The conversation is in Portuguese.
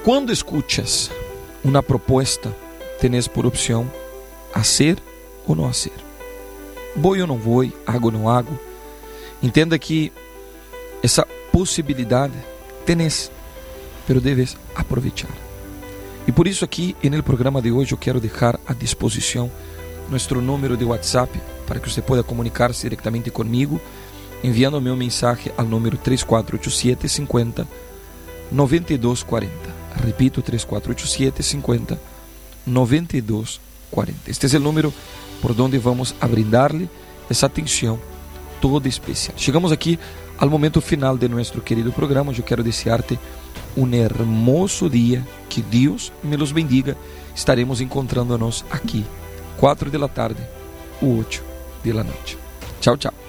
Quando escuchas una propuesta, tenés por opción hacer ou não hacer. Voy ou não voy, hago ou não hago. Entenda que essa possibilidade tenés, pero debes aprovechar. E por isso aqui, no programa de hoje, eu quero deixar à disposição nosso número de WhatsApp para que você possa comunicar-se diretamente comigo, enviando-me um mensagem ao número 3487 50 9240. Repito, 3487 50 9240. Este é o número por onde vamos a brindar-lhe essa atenção toda especial. Chegamos aqui ao momento final de nosso querido programa. Eu quero desejar-te um hermoso dia, que Deus me los bendiga. Estaremos encontrando-nos aqui 4 da tarde ou 8 da noite. Tchau, tchau.